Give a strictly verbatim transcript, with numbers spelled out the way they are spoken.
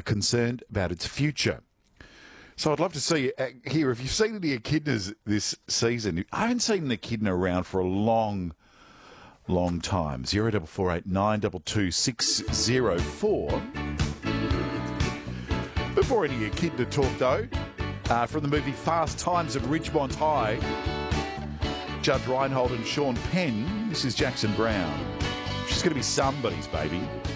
concerned about its future. So I'd love to see uh, here if you've seen any echidnas this season. I haven't seen an echidna around for a long, long time. Zero double four eight nine double two six zero four. Before any echidna talk, though, uh, from the movie Fast Times at Ridgemont High, Judge Reinhold and Sean Penn. This is Jackson Brown. She's going to be somebody's baby.